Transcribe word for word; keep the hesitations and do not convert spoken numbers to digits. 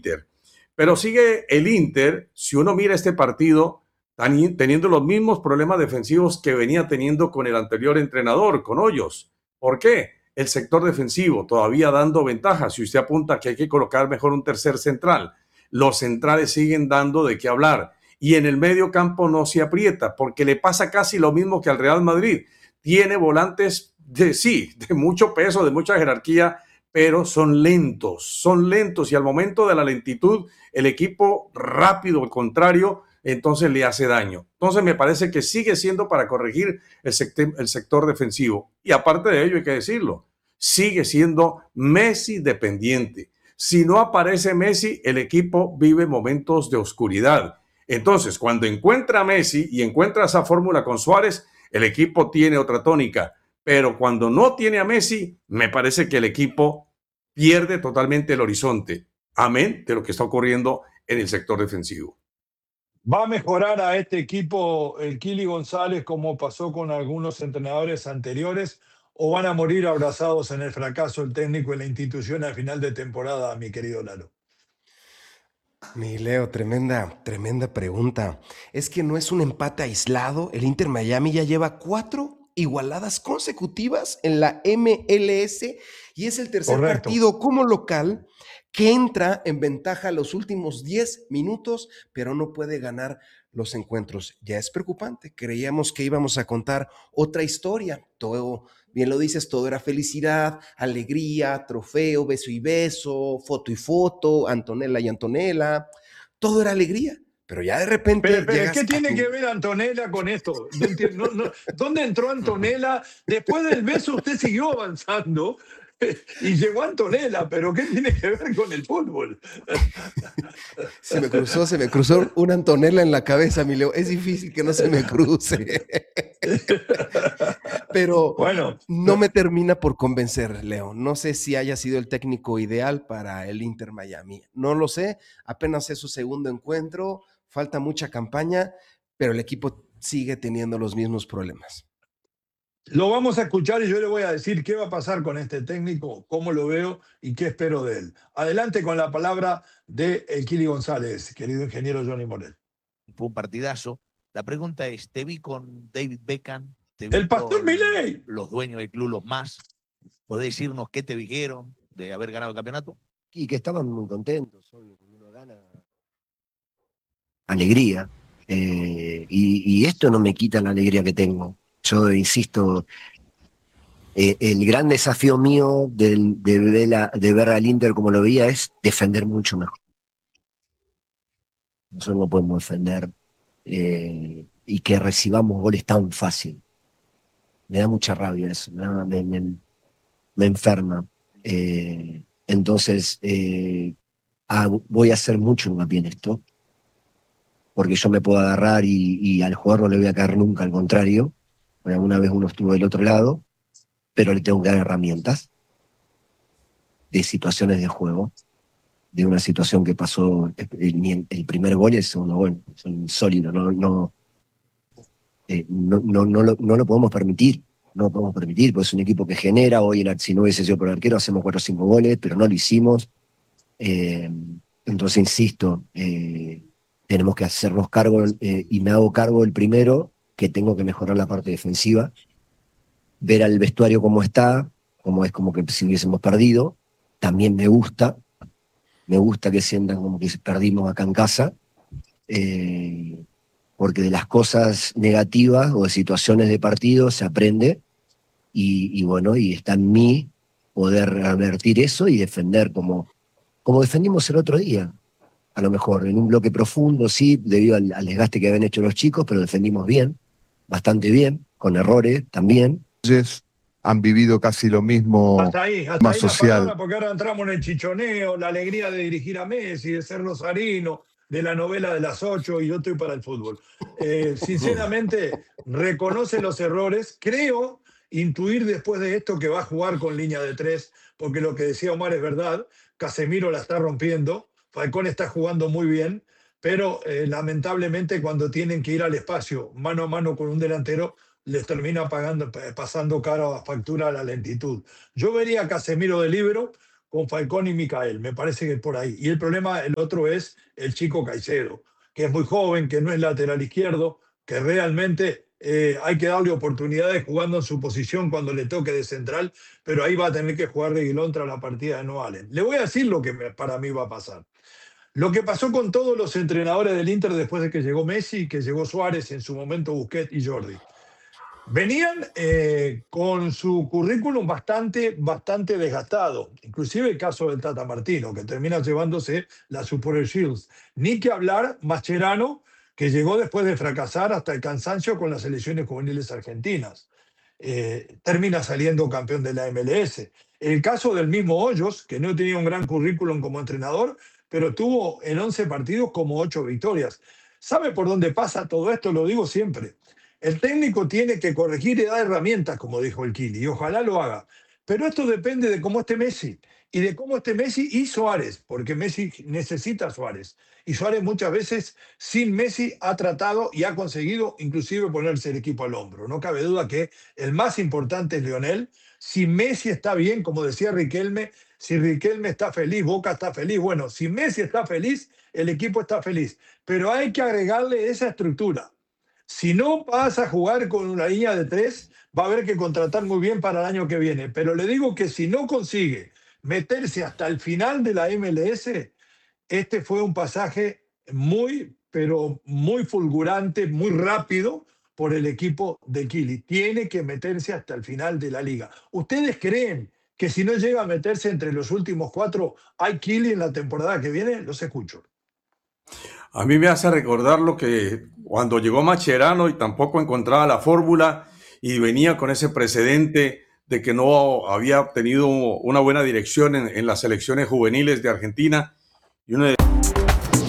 Inter. Pero sigue el Inter, si uno mira este partido, teniendo los mismos problemas defensivos que venía teniendo con el anterior entrenador, con Hoyos. ¿Por qué? El sector defensivo todavía dando ventajas. Si usted apunta que hay que colocar mejor un tercer central, los centrales siguen dando de qué hablar. Y en el medio campo no se aprieta, porque le pasa casi lo mismo que al Real Madrid. Tiene volantes de sí, de mucho peso, de mucha jerarquía, pero son lentos, son lentos. Y al momento de la lentitud, el equipo rápido, al contrario, entonces le hace daño. Entonces me parece que sigue siendo para corregir el sector, el sector defensivo. Y aparte de ello, hay que decirlo, sigue siendo Messi dependiente. Si no aparece Messi, el equipo vive momentos de oscuridad. Entonces, cuando encuentra a Messi y encuentra esa fórmula con Suárez, el equipo tiene otra tónica. Pero cuando no tiene a Messi, me parece que el equipo pierde totalmente el horizonte. Amén de lo que está ocurriendo en el sector defensivo. ¿Va a mejorar a este equipo el Kili González como pasó con algunos entrenadores anteriores o van a morir abrazados en el fracaso el técnico y la institución al final de temporada, mi querido Lalo? Mi Leo, tremenda, tremenda pregunta. Es que no es un empate aislado. El Inter Miami ya lleva cuatro igualadas consecutivas en la M L S y es el tercer Correcto. partido como local que entra en ventaja los últimos diez minutos, pero no puede ganar los encuentros. Ya es preocupante. Creíamos que íbamos a contar otra historia. Todo, bien lo dices, todo era felicidad, alegría, trofeo, beso y beso, foto y foto, Antonella y Antonella. Todo era alegría. Pero ya de repente Pero, pero llegas ¿qué tiene tu... que ver Antonella con esto? No entiendo, no, no. ¿Dónde entró Antonella? Después del beso usted siguió avanzando y llegó Antonella, pero ¿qué tiene que ver con el fútbol? Se me cruzó, se me cruzó una Antonella en la cabeza, mi Leo. Es difícil que no se me cruce. Pero bueno, no me termina por convencer, Leo. No sé si haya sido el técnico ideal para el Inter Miami. No lo sé. Apenas es su segundo encuentro. Falta mucha campaña, pero el equipo sigue teniendo los mismos problemas. Lo vamos a escuchar y yo le voy a decir qué va a pasar con este técnico, cómo lo veo y qué espero de él. Adelante con la palabra de el Kili González, querido ingeniero Johnny Morel. Fue un partidazo. La pregunta es, ¿te vi con David Beckham? ¿Te vi ¡El pastor con Milei! los dueños del club, los más? ¿Podés decirnos qué te dijeron de haber ganado el campeonato? Y que estaban muy contentos. Cuando uno gana, alegría. Eh, y, y esto no me quita la alegría que tengo. Yo insisto, eh, el gran desafío mío de, de, ver la, de ver al Inter como lo veía es defender mucho mejor. Nosotros no podemos defender eh, y que recibamos goles tan fácil. Me da mucha rabia eso, ¿no? me, me, me enferma. Eh, entonces, eh, ah, voy a hacer mucho hincapié en esto, porque yo me puedo agarrar y, y al jugador no le voy a caer nunca, al contrario. Bueno, alguna vez uno estuvo del otro lado, pero le tengo que dar herramientas de situaciones de juego, de una situación que pasó, el, el primer gol y el segundo gol, son insólitos, no, no, eh, no, no, no, lo, no lo podemos permitir, no lo podemos permitir, porque es un equipo que genera, hoy en, si no hubiese sido por el arquero hacemos cuatro o cinco goles, pero no lo hicimos, eh, entonces insisto, eh, tenemos que hacernos cargo, eh, y me hago cargo el primero, que tengo que mejorar la parte defensiva, ver al vestuario cómo está, como es como que si hubiésemos perdido, también me gusta, me gusta que sientan como que perdimos acá en casa, eh, porque de las cosas negativas o de situaciones de partido se aprende, y, y bueno, y está en mí poder revertir eso y defender como, como defendimos el otro día, a lo mejor en un bloque profundo, sí, debido al, al desgaste que habían hecho los chicos, pero defendimos bien, bastante bien, con errores también. Han vivido casi lo mismo, hasta ahí, hasta más ahí social. La palabra, porque ahora entramos en el chichoneo, la alegría de dirigir a Messi, de ser rosarino, de la novela de las ocho, y yo estoy para el fútbol. Eh, sinceramente, reconoce los errores. Creo intuir después de esto que va a jugar con línea de tres, porque lo que decía Omar es verdad. Casemiro la está rompiendo, Falcón está jugando muy bien, pero eh, lamentablemente cuando tienen que ir al espacio mano a mano con un delantero, les termina pagando, pasando cara a factura a la lentitud. Yo vería a Casemiro de líbero con Falcón y Micael. Me parece que por ahí. Y el problema, el otro es el chico Caicedo, que es muy joven, que no es lateral izquierdo, que realmente eh, hay que darle oportunidades jugando en su posición cuando le toque de central, pero ahí va a tener que jugar Reguilón tras la partida de No Allen. Le voy a decir lo que me, para mí va a pasar. Lo que pasó con todos los entrenadores del Inter después de que llegó Messi, que llegó Suárez, en su momento Busquets y Jordi. Venían eh, con su currículum bastante, bastante desgastado, inclusive el caso del Tata Martino, que termina llevándose la Super Shields. Ni que hablar Mascherano, que llegó después de fracasar hasta el cansancio con las selecciones juveniles argentinas. Eh, termina saliendo campeón de la M L S. El caso del mismo Hoyos, que no tenía un gran currículum como entrenador, pero tuvo en once partidos como ocho victorias. ¿Sabe por dónde pasa todo esto? Lo digo siempre. El técnico tiene que corregir y dar herramientas, como dijo el Kili, y ojalá lo haga. Pero esto depende de cómo esté Messi y de cómo esté Messi y Suárez, porque Messi necesita a Suárez. Y Suárez muchas veces sin Messi ha tratado y ha conseguido inclusive ponerse el equipo al hombro. No cabe duda que el más importante es Lionel. Si Messi está bien, como decía Riquelme, si Riquelme está feliz, Boca está feliz. Bueno, si Messi está feliz, el equipo está feliz. Pero hay que agregarle esa estructura. Si no vas a jugar con una línea de tres, va a haber que contratar muy bien para el año que viene. Pero le digo que si no consigue meterse hasta el final de la M L S, este fue un pasaje muy, pero muy fulgurante, muy rápido por el equipo de Kili. Tiene que meterse hasta el final de la liga. ¿Ustedes creen que si no llega a meterse entre los últimos cuatro, hay Kili en la temporada que viene? Los escucho. A mí me hace recordar lo que cuando llegó Mascherano y tampoco encontraba la fórmula y venía con ese precedente de que no había tenido una buena dirección en, en las selecciones juveniles de Argentina, y uno